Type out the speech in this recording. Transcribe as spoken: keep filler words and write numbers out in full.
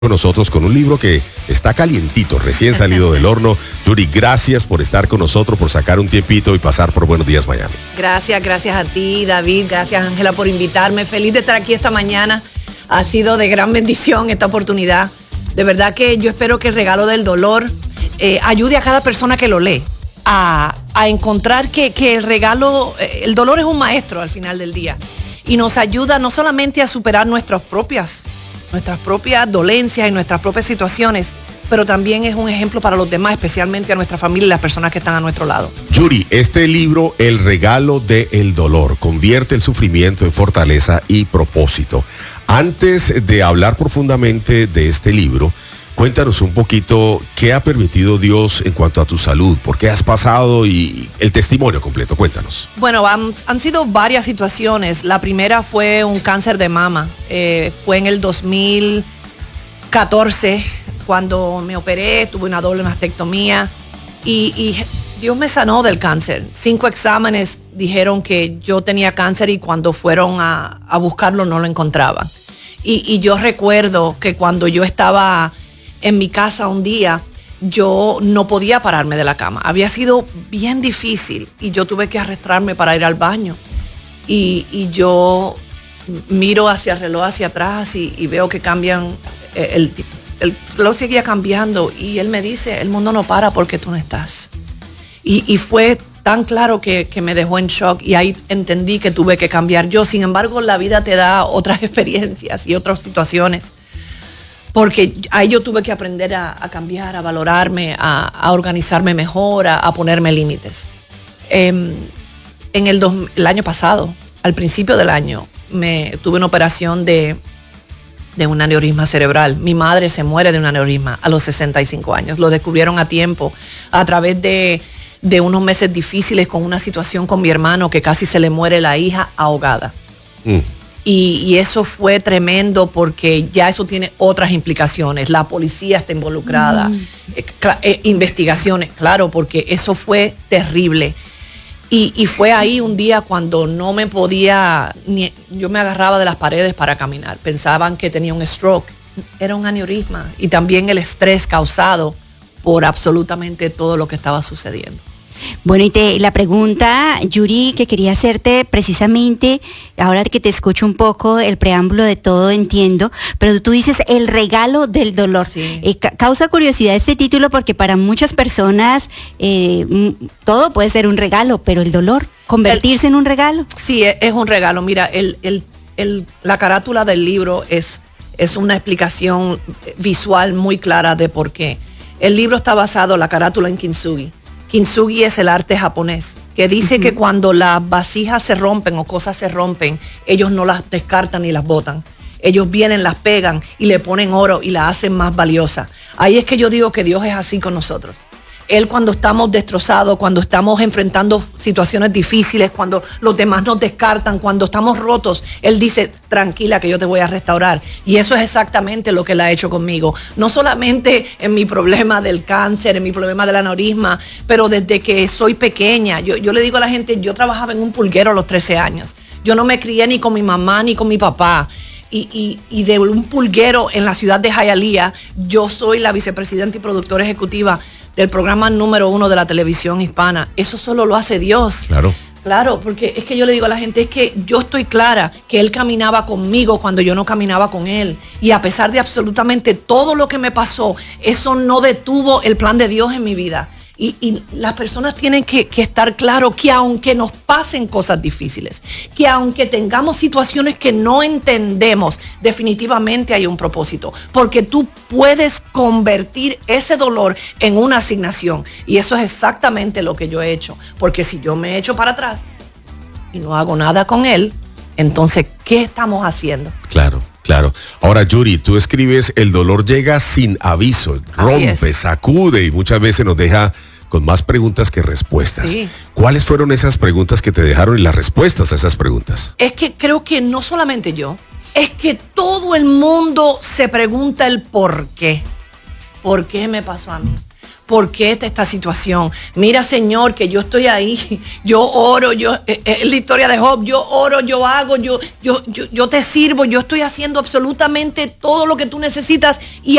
con nosotros con un libro que está calientito, recién salido del horno. Yuri, gracias por estar con nosotros, por sacar un tiempito y pasar por Buenos Días Miami. Gracias, gracias a ti, David, gracias, Ángela, por invitarme. Feliz de estar aquí esta mañana. Ha sido de gran bendición esta oportunidad. De verdad que yo espero que el regalo del dolor eh, ayude a cada persona que lo lee a, a encontrar que, que el regalo, eh, el dolor es un maestro al final del día y nos ayuda no solamente a superar nuestras propias nuestras propias dolencias y nuestras propias situaciones, pero también es un ejemplo para los demás, especialmente a nuestra familia y las personas que están a nuestro lado. Yuri, este libro, El regalo del dolor, convierte el sufrimiento en fortaleza y propósito. Antes de hablar profundamente de este libro, cuéntanos un poquito qué ha permitido Dios en cuanto a tu salud, por qué has pasado y el testimonio completo, cuéntanos. Bueno, han, han sido varias situaciones. La primera fue un cáncer de mama. Eh, fue en el dos mil catorce cuando me operé, tuve una doble mastectomía y, y Dios me sanó del cáncer. Cinco exámenes dijeron que yo tenía cáncer y cuando fueron a, a buscarlo no lo encontraban. Y, y yo recuerdo que cuando yo estaba en mi casa un día, yo no podía pararme de la cama. Había sido bien difícil y yo tuve que arrastrarme para ir al baño. Y, y yo miro hacia el reloj, hacia atrás y, y veo que cambian, el, el reloj seguía cambiando y él me dice, el mundo no para porque tú no estás. Y, y fue tan claro que, que me dejó en shock y ahí entendí que tuve que cambiar yo. Sin embargo, la vida te da otras experiencias y otras situaciones. Porque ahí yo tuve que aprender a, a cambiar, a valorarme, a, a organizarme mejor, a, a ponerme límites. Eh, en el, dos, el año pasado, al principio del año, me tuve una operación de, de un aneurisma cerebral. Mi madre se muere de un aneurisma a los sesenta y cinco años. Lo descubrieron a tiempo, a través de, de unos meses difíciles con una situación con mi hermano que casi se le muere la hija ahogada. Mm. Y, y eso fue tremendo porque ya eso tiene otras implicaciones. La policía está involucrada, mm. eh, cl- eh, investigaciones, claro, porque eso fue terrible. Y, y fue ahí un día cuando no me podía, ni, yo me agarraba de las paredes para caminar. Pensaban que tenía un stroke, era un aneurisma. Y también el estrés causado por absolutamente todo lo que estaba sucediendo. Bueno, y te, la pregunta, Yuri, que quería hacerte precisamente, ahora que te escucho un poco el preámbulo de todo, entiendo, pero tú dices el regalo del dolor. Sí. Eh, ca- causa curiosidad este título porque para muchas personas eh, m- todo puede ser un regalo, pero el dolor, convertirse el, en un regalo. Sí, es, es un regalo. Mira, el, el, el, la carátula del libro es, es una explicación visual muy clara de por qué. El libro está basado, la carátula, en kintsugi. Kintsugi es el arte japonés, que dice uh-huh. que cuando las vasijas se rompen o cosas se rompen, ellos no las descartan ni las botan. Ellos vienen, las pegan y le ponen oro y la hacen más valiosa. Ahí es que yo digo que Dios es así con nosotros. Él, cuando estamos destrozados, cuando estamos enfrentando situaciones difíciles, cuando los demás nos descartan, cuando estamos rotos, Él dice, tranquila que yo te voy a restaurar. Y eso es exactamente lo que Él ha hecho conmigo. No solamente en mi problema del cáncer, en mi problema del aneurisma, pero desde que soy pequeña. Yo, yo le digo a la gente, yo trabajaba en un pulguero a los trece años. Yo no me crié ni con mi mamá ni con mi papá. Y, y, y de un pulguero en la ciudad de Hialeah, yo soy la vicepresidenta y productora ejecutiva del programa número uno de la televisión hispana. Eso solo lo hace Dios. Claro. Claro, porque es que yo le digo a la gente, es que yo estoy clara que Él caminaba conmigo cuando yo no caminaba con Él. Y a pesar de absolutamente todo lo que me pasó, eso no detuvo el plan de Dios en mi vida. Y, y las personas tienen que, que estar claros que aunque nos pasen cosas difíciles, que aunque tengamos situaciones que no entendemos, definitivamente hay un propósito. Porque tú puedes convertir ese dolor en una asignación. Y eso es exactamente lo que yo he hecho. Porque si yo me echo para atrás y no hago nada con él, entonces, ¿qué estamos haciendo? Claro. Claro. Ahora, Yuri, tú escribes, el dolor llega sin aviso, rompe, sacude y muchas veces nos deja con más preguntas que respuestas. Sí. ¿Cuáles fueron esas preguntas que te dejaron y las respuestas a esas preguntas? Es que creo que no solamente yo, es que todo el mundo se pregunta el por qué. ¿Por qué me pasó a mí? ¿por qué esta, esta situación? Mira, Señor, que yo estoy ahí, yo oro, yo, eh, es la historia de Job, yo oro, yo hago, yo, yo, yo, yo te sirvo, yo estoy haciendo absolutamente todo lo que tú necesitas y